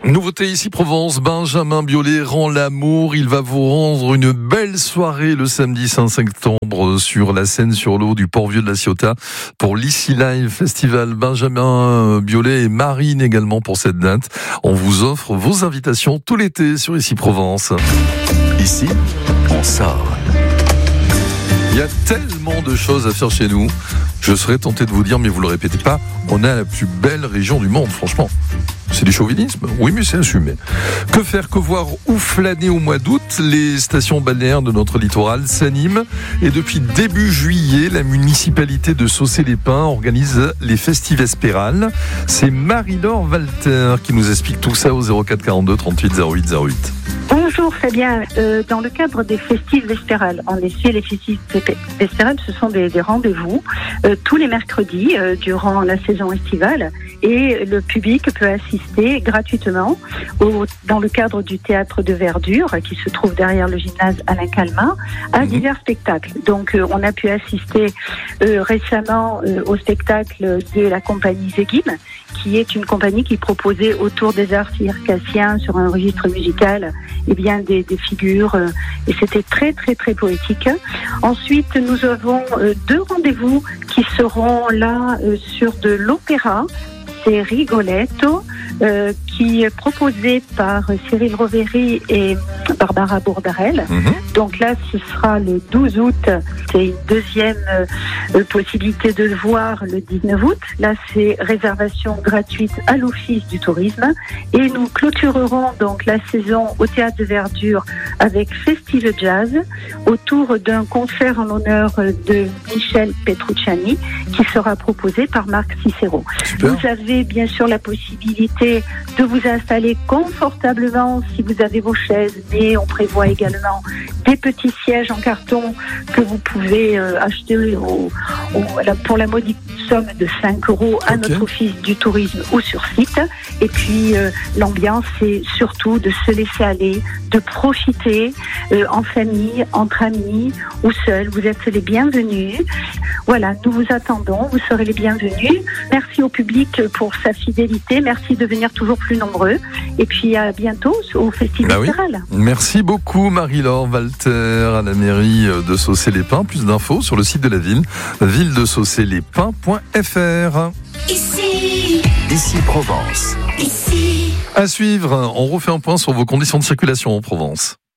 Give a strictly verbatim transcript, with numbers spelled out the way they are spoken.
Nouveauté ici Provence, Benjamin Biolay rend l'amour. Il va vous rendre une belle soirée le samedi cinq septembre sur la scène sur l'eau du Port-Vieux de la Ciotat pour l'Ici Live Festival. Benjamin Biolay et Marine également pour cette date. On vous offre vos invitations tout l'été sur Ici Provence. Ici, on sort. Il y a tellement de choses à faire chez nous. Je serais tenté de vous dire, mais vous le répétez pas, on a la plus belle région du monde, franchement. C'est du chauvinisme? Oui, mais c'est assumé. Que faire, que voir, où flâner au mois d'août? Les stations balnéaires de notre littoral s'animent. Et depuis début juillet, la municipalité de Saucé-les-Pins organise les festives espérales. C'est Marie-Laure Walter qui nous explique tout ça au zéro quatre quarante-deux trente-huit zéro huit zéro huit. Bonjour Fabien, euh, dans le cadre des festives vespérales, en effet les festives vespérales ce sont des, des rendez-vous euh, tous les mercredis euh, durant la saison estivale et le public peut assister gratuitement au, dans le cadre du théâtre de Verdure qui se trouve derrière le gymnase Alain Calmat à mmh. divers spectacles. Donc euh, on a pu assister euh, récemment euh, au spectacle de la compagnie Zegim qui est une compagnie qui proposait autour des arts circassiens sur un registre musical et eh bien des, des figures euh, et c'était très très très poétique. Ensuite nous avons euh, deux rendez-vous qui seront là euh, sur de l'opéra. C'est Rigoletto euh, qui est proposé par Cyril Roveri et Barbara Bourdarel. Mmh. Donc là, ce sera le douze août. C'est une deuxième euh, possibilité de le voir le dix-neuf août. Là, c'est réservation gratuite à l'Office du tourisme. Et nous clôturerons donc la saison au Théâtre de Verdure avec Festive Jazz autour d'un concert en l'honneur de Michel Petrucciani qui sera proposé par Marc Cicero. Super. Vous avez bien sûr la possibilité de vous installer confortablement si vous avez vos chaises, mais on prévoit également des petits sièges en carton que vous pouvez euh, acheter au, au, pour la modique somme de cinq euros à okay. notre office du tourisme ou sur site. Et puis euh, l'ambiance, c'est surtout de se laisser aller, de profiter euh, en famille, entre amis ou seul. Vous êtes les bienvenus. Voilà, nous vous attendons, vous serez les bienvenus. Merci au public pour sa fidélité. Merci de venir toujours plus nombreux. Et puis à bientôt au Festival bah Vespéral. Oui. Merci beaucoup Marie-Laure Walter à la mairie de Saucé-les-Pins. Plus d'infos sur le site de la ville, ville de saucé les pins point f r. Ici, Ici Provence. Ici. À suivre, on refait un point sur vos conditions de circulation en Provence.